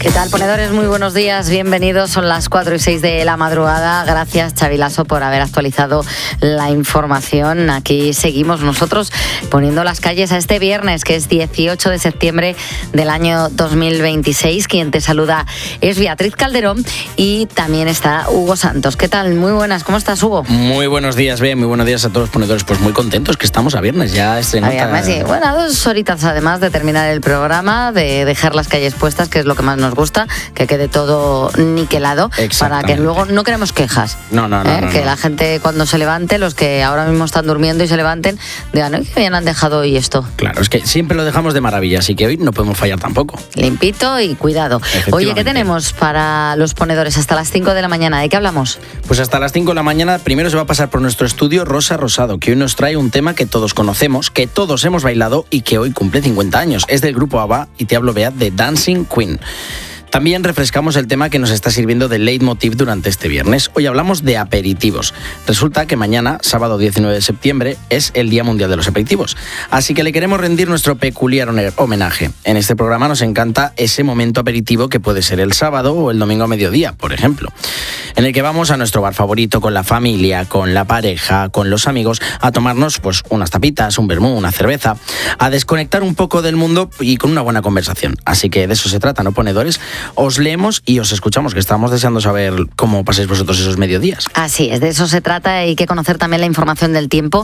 ¿Qué tal, ponedores? Muy buenos días, bienvenidos. Son las 4:06 de la madrugada. Gracias, Xavi Lasso, por haber actualizado la información. Aquí seguimos nosotros poniendo las calles a este viernes, que es 18 de septiembre del año 2026. Quien te saluda es Beatriz Calderón y también está Hugo Santos. ¿Qué tal? Muy buenas, ¿cómo estás, Hugo? Muy buenos días, Bea, muy buenos días a todos los ponedores. Pues muy contentos que estamos a viernes, ya se nota. Viernes, sí. Bueno, 2 horitas además de terminar el programa, de dejar las calles puestas, que es lo que más nos gusta, que quede todo niquelado, para que luego no queremos quejas. No. Que la gente cuando se levante, los que ahora mismo están durmiendo y se levanten, digan, ¿qué bien han dejado hoy esto? Claro, es que siempre lo dejamos de maravilla, así que hoy no podemos fallar tampoco. Limpito y cuidado. Oye, ¿qué tenemos para los ponedores hasta las 5 de la mañana? ¿De qué hablamos? Pues hasta las 5 de la mañana primero se va a pasar por nuestro estudio Rosa Rosado, que hoy nos trae un tema que todos conocemos, que todos hemos bailado y que hoy cumple 50 años. Es del grupo ABBA y te hablo, Bea, de Dancing Queen. También refrescamos el tema que nos está sirviendo de leitmotiv durante este viernes. Hoy hablamos de aperitivos. Resulta que mañana, sábado 19 de septiembre, es el Día Mundial de los Aperitivos. Así que le queremos rendir nuestro peculiar homenaje. En este programa nos encanta ese momento aperitivo que puede ser el sábado o el domingo a mediodía, por ejemplo, en el que vamos a nuestro bar favorito con la familia, con la pareja, con los amigos, a tomarnos pues unas tapitas, un vermú, una cerveza, a desconectar un poco del mundo y con una buena conversación. Así que de eso se trata, ¿no, ponedores? Os leemos y os escuchamos, que estamos deseando saber cómo pasáis vosotros esos mediodías. Así es, de eso se trata. Hay que conocer también la información del tiempo,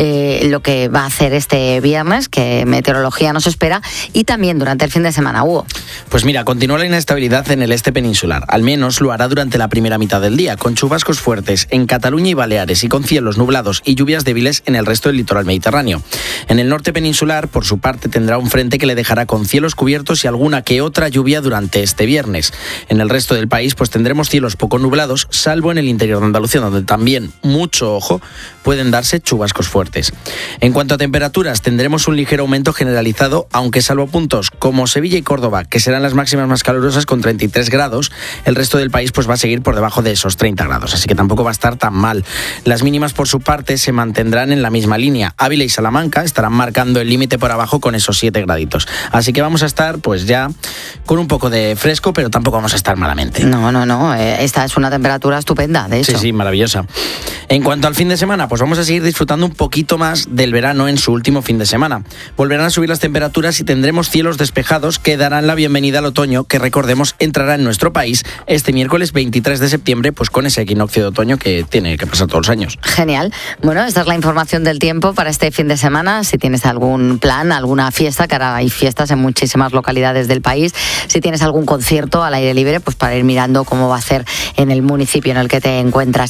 lo que va a hacer este viernes, que meteorología nos espera, y también durante el fin de semana, Hugo. Pues mira, continúa la inestabilidad en el este peninsular. Al menos lo hará durante la primera mitad del día, con chubascos fuertes en Cataluña y Baleares y con cielos nublados y lluvias débiles en el resto del litoral mediterráneo. En el norte peninsular, por su parte, tendrá un frente que le dejará con cielos cubiertos y alguna que otra lluvia durante este viernes. En el resto del país pues tendremos cielos poco nublados, salvo en el interior de Andalucía, donde también, mucho ojo, pueden darse chubascos fuertes. En cuanto a temperaturas, tendremos un ligero aumento generalizado, aunque salvo puntos como Sevilla y Córdoba, que serán las máximas más calurosas con 33 grados, el resto del país pues va a seguir por debajo de esos 30 grados, así que tampoco va a estar tan mal. Las mínimas, por su parte, se mantendrán en la misma línea. Ávila y Salamanca estarán marcando el límite por abajo con esos 7 graditos. Así que vamos a estar pues ya con un poco de fresco, pero tampoco vamos a estar malamente. No, esta es una temperatura estupenda, de hecho. Sí, maravillosa. En cuanto al fin de semana, pues vamos a seguir disfrutando un poquito más del verano en su último fin de semana. Volverán a subir las temperaturas y tendremos cielos despejados que darán la bienvenida al otoño, que recordemos entrará en nuestro país este miércoles 23 de septiembre, pues con ese equinoccio de otoño que tiene que pasar todos los años. Genial. Bueno, esta es la información del tiempo para este fin de semana. Si tienes algún plan, alguna fiesta, que ahora hay fiestas en muchísimas localidades del país, si tienes algún concierto al aire libre, pues para ir mirando cómo va a ser en el municipio en el que te encuentras.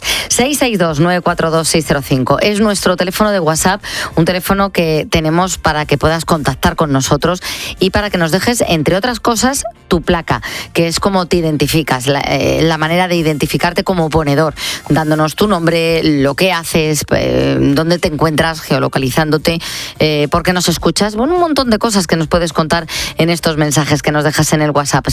662-942-605 es nuestro teléfono de WhatsApp, un teléfono que tenemos para que puedas contactar con nosotros y para que nos dejes, entre otras cosas, tu placa, que es como te identificas, la manera de identificarte como ponedor, dándonos tu nombre, lo que haces, dónde te encuentras, geolocalizándote, por qué nos escuchas, bueno, un montón de cosas que nos puedes contar en estos mensajes que nos dejas en el WhatsApp.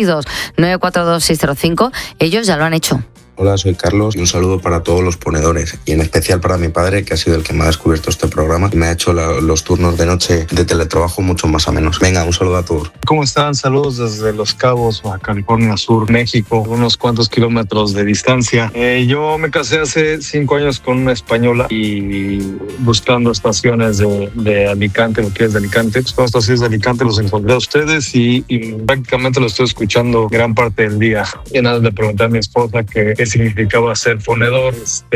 662-942-605, ellos ya lo han hecho. Hola, soy Carlos y un saludo para todos los ponedores y en especial para mi padre, que ha sido el que me ha descubierto este programa y me ha hecho los turnos de noche de teletrabajo mucho más amenos. Venga, un saludo a todos. ¿Cómo están? Saludos desde Los Cabos, Baja California Sur, México, unos cuantos kilómetros de distancia. Yo me casé hace 5 años con una española y buscando estaciones de Alicante, lo que es de Alicante, buscando estaciones de Alicante, los encontré a ustedes y prácticamente lo estoy escuchando gran parte del día. Y nada, le pregunté a mi esposa qué significaba ser ponedor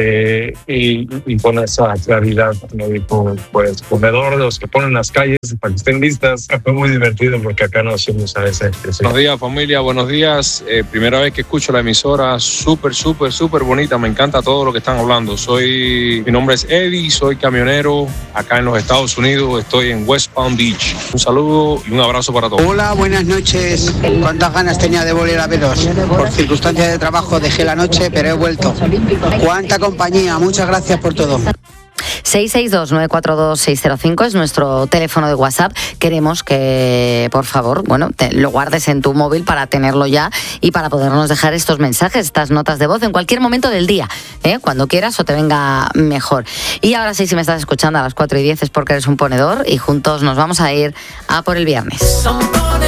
y con esa claridad me dijo, pues ponedor de los que ponen las calles para que estén listas. Fue muy divertido porque acá no hacemos a esa expresión. Buenos días, familia, buenos días. Primera vez que escucho la emisora, súper bonita, me encanta todo lo que están hablando. Mi nombre es Eddie, soy camionero acá en los Estados Unidos, estoy en West Palm Beach. Un saludo y un abrazo para todos. Hola, buenas noches. ¿Cuántas ganas tenía de volver a veros? Por circunstancias de trabajo dejé la noche, pero he vuelto. Cuánta compañía, muchas gracias por todo. 662-942-605 es nuestro teléfono de WhatsApp. Queremos que, por favor, lo guardes en tu móvil para tenerlo ya y para podernos dejar estos mensajes, estas notas de voz en cualquier momento del día, cuando quieras o te venga mejor. Y ahora sí, si me estás escuchando a las 4:10 es porque eres un ponedor y juntos nos vamos a ir a por el viernes.